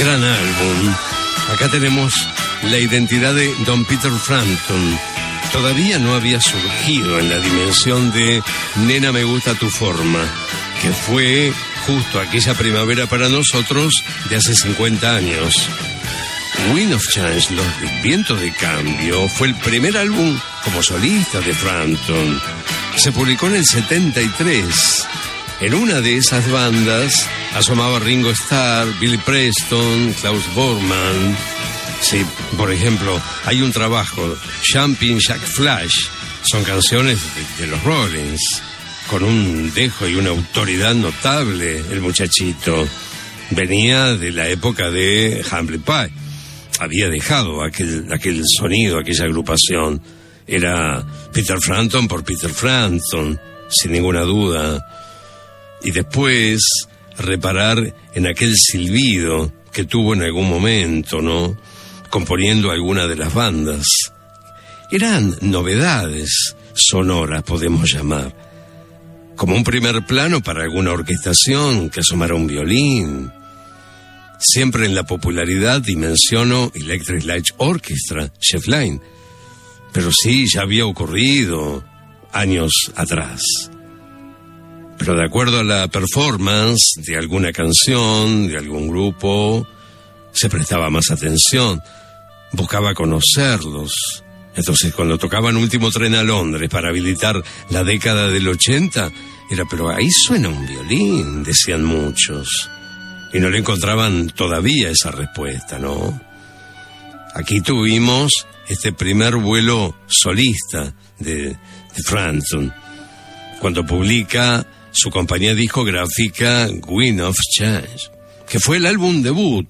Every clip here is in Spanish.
Gran álbum. Acá tenemos la identidad de Don Peter Frampton. Todavía no había surgido en la dimensión de Nena me gusta tu forma, que fue justo aquella primavera para nosotros de hace 50 años. Wind of Change, Los Vientos de Cambio, fue el primer álbum como solista de Frampton. Se publicó en el 73. En una de esas bandas asomaba Ringo Starr, Billy Preston, Klaus Bormann. Sí, por ejemplo, hay un trabajo, Jumping Jack Flash, son canciones de los Rollins, con un dejo y una autoridad notable, el muchachito. Venía de la época de Humble Pie, había dejado aquel sonido, aquella agrupación. Era Peter Frampton por Peter Frampton, sin ninguna duda. Y después reparar en aquel silbido que tuvo en algún momento, ¿no?, componiendo alguna de las bandas. Eran novedades sonoras, podemos llamar, como un primer plano para alguna orquestación que asomara un violín. Siempre en la popularidad dimensiono Electric Light Orchestra, Jeff Lynne, pero sí, ya había ocurrido años atrás. Pero de acuerdo a la performance de alguna canción, de algún grupo, se prestaba más atención, buscaba conocerlos. Entonces, cuando tocaban Último Tren a Londres para habilitar la década del 80, era, pero ahí suena un violín, decían muchos. Y no le encontraban todavía esa respuesta, ¿no? Aquí tuvimos este primer vuelo solista de Frampton, cuando publica su compañía discográfica Wind of Change, que fue el álbum debut.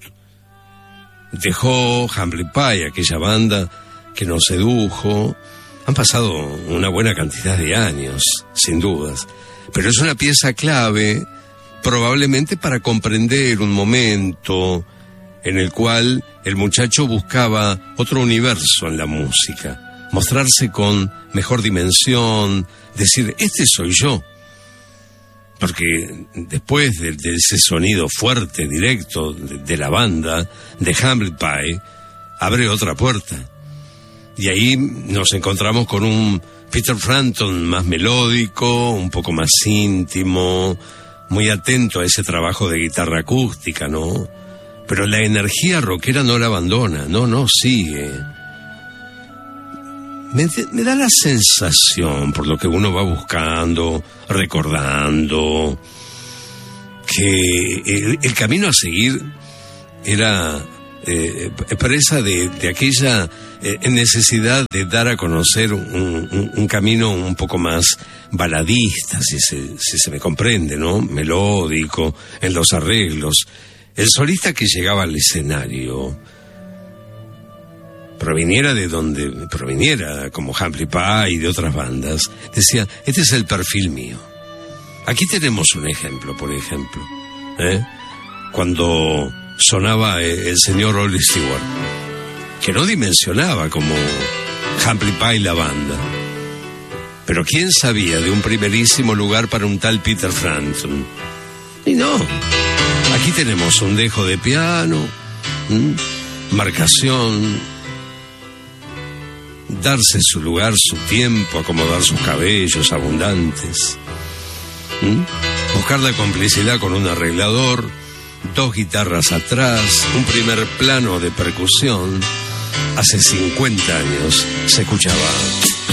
Dejó Humble Pie, aquella banda que nos sedujo. Han pasado una buena cantidad de años, sin dudas, pero es una pieza clave, probablemente para comprender un momento en el cual el muchacho buscaba otro universo en la música, mostrarse con mejor dimensión, decir, este soy yo. Porque después de ese sonido fuerte, directo de la banda, de Humble Pie, abre otra puerta. Y ahí nos encontramos con un Peter Frampton más melódico, un poco más íntimo, muy atento a ese trabajo de guitarra acústica, ¿no? Pero la energía rockera no la abandona, no, sigue. Me da la sensación, por lo que uno va buscando, recordando, que el camino a seguir era presa de aquella necesidad de dar a conocer un camino un poco más baladista, si se me comprende, ¿no? Melódico, en los arreglos. El solista que llegaba al escenario, proviniera de donde proviniera, como Humble Pie y de otras bandas, decía, este es el perfil mío. Aquí tenemos un ejemplo, por ejemplo, cuando sonaba el señor Ollie Stewart, que no dimensionaba como Humble Pie la banda, pero quién sabía de un primerísimo lugar para un tal Peter Frampton. Y no, aquí tenemos un dejo de piano, marcación, darse su lugar, su tiempo, acomodar sus cabellos abundantes, buscar la complicidad con un arreglador, dos guitarras atrás, un primer plano de percusión. Hace 50 años se escuchaba